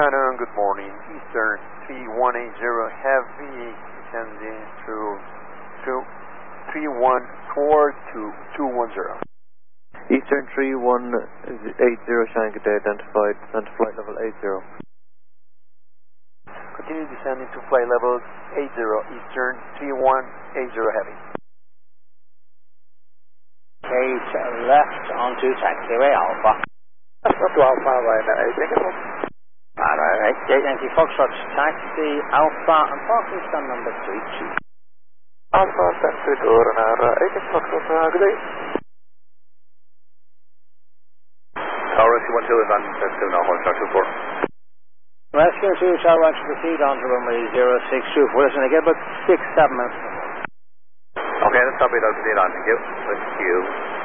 China, good morning. Eastern 3180 Heavy, descending through 3142210. Eastern 3180 China, good day, identified, descent to flight level 80. Continue descending to flight level 80, Eastern 3180 Heavy. Gate left onto taxiway Alpha. That's up to Alpha, right now. Alright, gate entry Foxtrot taxi Alpha and parking stand number 32. Alpha, taxi door naar 18 Foxtrot, good day. Rescue 12 is on taxi now, Foxtrot 24. Rescue 2 shall watch proceed on to runway 062. We're listening to get about 6-7 minutes. Okay, let's stop it out to the on, thank you. Thank you.